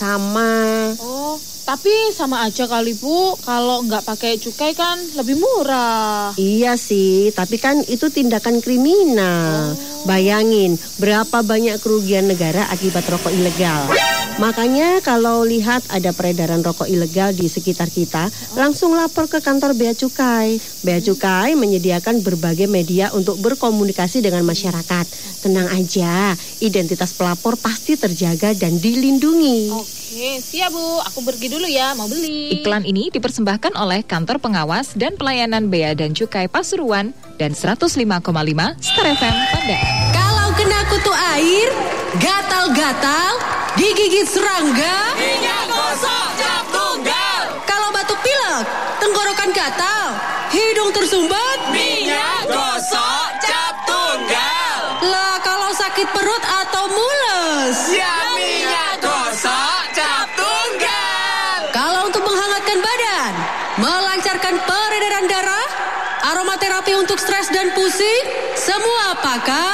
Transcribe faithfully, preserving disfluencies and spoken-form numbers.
Sama. Oh, tapi sama aja kali Bu, kalau nggak pakai cukai kan lebih murah. Iya sih, tapi kan itu tindakan kriminal. Oh. Bayangin, berapa banyak kerugian negara akibat rokok ilegal. Makanya kalau lihat ada peredaran rokok ilegal di sekitar kita, langsung lapor ke kantor Bea Cukai. Bea Cukai menyediakan berbagai media untuk berkomunikasi dengan masyarakat. Tenang aja, identitas pelapor pasti terjaga dan dilindungi. Oke, siap Bu. Aku pergi dulu ya, mau beli. Iklan ini dipersembahkan oleh Kantor Pengawas dan Pelayanan Bea dan Cukai Pasuruan dan seratus lima koma lima Star F M Pandaan. Kalau kena kutu air, gatal-gatal, digigit serangga, minyak gosok cap tunggal. Kalau batuk pilek, tenggorokan gatal, hidung tersumbat, minyak gosok cap tunggal. Lah kalau sakit perut atau mules, ya minyak gosok cap tunggal. Kalau untuk menghangatkan badan, melancarkan peredaran darah, aromaterapi untuk stres dan pusing, semua pakai